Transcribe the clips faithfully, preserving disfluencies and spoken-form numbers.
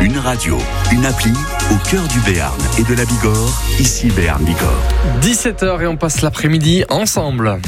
Une radio, une appli au cœur du Béarn et de la Bigorre, ici Béarn Bigorre. dix-sept heures et on passe l'après-midi ensemble.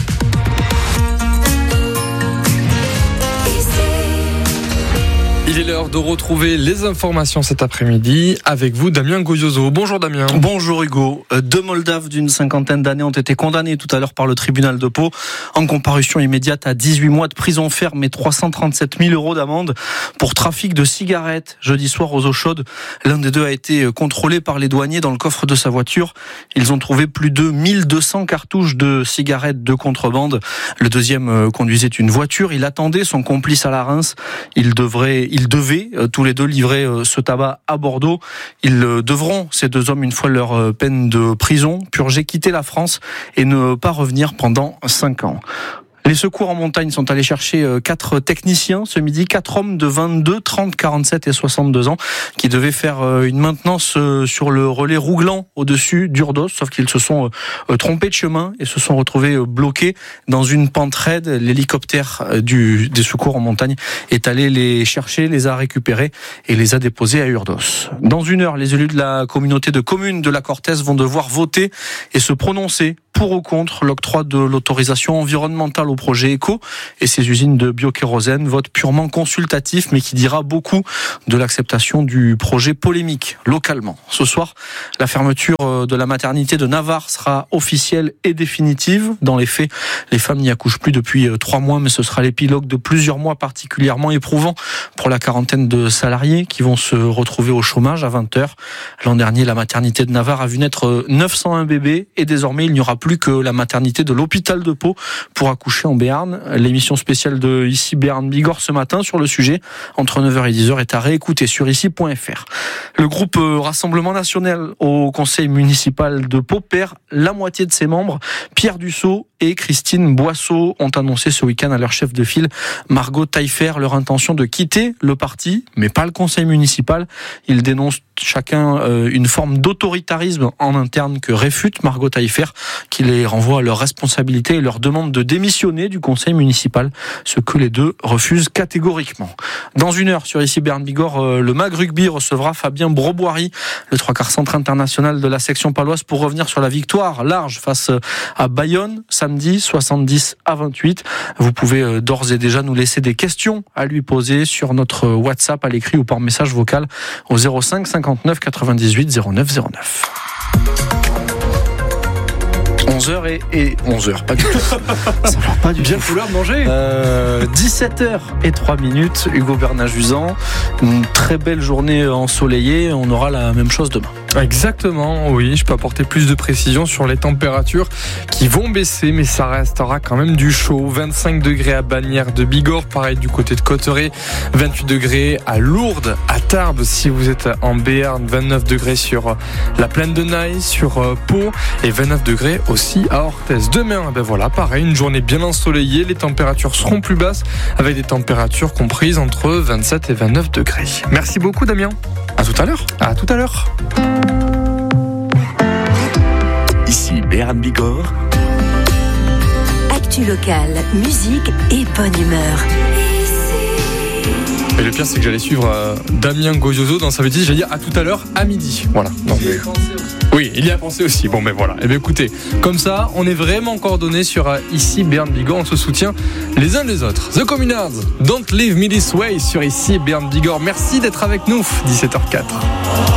Il est l'heure de retrouver les informations cet après-midi avec vous, Damien Goyozo. Bonjour Damien. Bonjour Hugo. Deux Moldaves d'une cinquantaine d'années ont été condamnés tout à l'heure par le tribunal de Pau en comparution immédiate à dix-huit mois de prison ferme et trois cent trente-sept mille euros d'amende pour trafic de cigarettes jeudi soir aux eaux chaudes. L'un des deux a été contrôlé par les douaniers dans le coffre de sa voiture. Ils ont trouvé plus de mille deux cents cartouches de cigarettes de contrebande. Le deuxième conduisait une voiture. Il attendait son complice à la Reims. Il devrait... Ils devaient euh, tous les deux livrer euh, ce tabac à Bordeaux. Ils euh, devront, ces deux hommes, une fois leur euh, peine de prison, purger, quitter la France et ne pas revenir pendant cinq ans. Les secours en montagne sont allés chercher quatre techniciens ce midi, quatre hommes de vingt-deux, trente, quarante-sept et soixante-deux ans qui devaient faire une maintenance sur le relais Rouglan au-dessus d'Urdos, sauf qu'ils se sont trompés de chemin et se sont retrouvés bloqués dans une pente raide. L'hélicoptère du, des secours en montagne est allé les chercher, les a récupérés et les a déposés à Urdos. Dans une heure, les élus de la communauté de communes de la Cortèze vont devoir voter et se prononcer pour ou contre l'octroi de l'autorisation environnementale au projet Eco et ses usines de biokérosène. Vote purement consultatif, mais qui dira beaucoup de l'acceptation du projet polémique localement. Ce soir, la fermeture de la maternité de Navarre sera officielle et définitive. Dans les faits, les femmes n'y accouchent plus depuis trois mois, mais ce sera l'épilogue de plusieurs mois particulièrement éprouvants pour la quarantaine de salariés qui vont se retrouver au chômage à vingt heures. L'an dernier, la maternité de Navarre a vu naître neuf cent un bébés et désormais, il n'y aura plus que la maternité de l'hôpital de Pau pour accoucher en Béarn. L'émission spéciale de Ici Béarn Bigorre ce matin sur le sujet entre neuf heures et dix heures est à réécouter sur ici point f r. Le groupe Rassemblement National au conseil municipal de Pau perd la moitié de ses membres. Pierre Dussault et Christine Boisseau ont annoncé ce week-end à leur chef de file, Margot Taillefer, leur intention de quitter le parti, mais pas le conseil municipal. Ils dénoncent chacun une forme d'autoritarisme en interne que réfute Margot Taillefer, qui les renvoie à leurs responsabilités et leur demande de démissionner du conseil municipal, ce que les deux refusent catégoriquement. Dans une heure, sur ici Béarn Bigorre, le Mag Rugby recevra Fabien Broboiry, le trois quarts centre international de la section paloise, pour revenir sur la victoire large face à Bayonne, samedi, soixante-dix à vingt-huit. Vous pouvez d'ores et déjà nous laisser des questions à lui poser sur notre WhatsApp à l'écrit ou par message vocal au zéro cinq cinquante-neuf quatre-vingt-dix-huit zéro neuf zéro neuf. onze heures et, et onze heures, pas du tout. Ça va pas du Bien tout. pour l'heure de manger. Euh, dix-sept heures et trois minutes, Hugo Bernard-Juzan. Une très belle journée ensoleillée. On aura la même chose demain. Exactement, oui. Je peux apporter plus de précision sur les températures qui vont baisser, mais ça restera quand même du chaud. vingt-cinq degrés à Bagnères de Bigorre, pareil du côté de Cotteret. vingt-huit degrés à Lourdes, à Tarbes, si vous êtes en Béarn. vingt-neuf degrés sur la plaine de Naï, sur Pau. Et vingt-neuf degrés aussi à Orthez. Demain, ben voilà, pareil, une journée bien ensoleillée. Les températures seront plus basses, avec des températures comprises entre vingt-sept et vingt-neuf degrés. Merci beaucoup, Damien. À tout à l'heure. À tout à l'heure. Ici Béarn Bigorre. Actu locale, musique et bonne humeur. Et le pire, c'est que j'allais suivre euh, Damien Goyozo dans sa bêtise. J'allais dire à tout à l'heure, à midi. Voilà. Non, mais... Oui, il y a pensé aussi. Bon, mais voilà. Et bien écoutez, comme ça, on est vraiment coordonnés sur euh, ici Béarn Bigorre. On se soutient les uns les autres. The Communards, Don't Leave Me This Way sur ici Béarn Bigorre. Merci d'être avec nous. dix-sept heures quatre.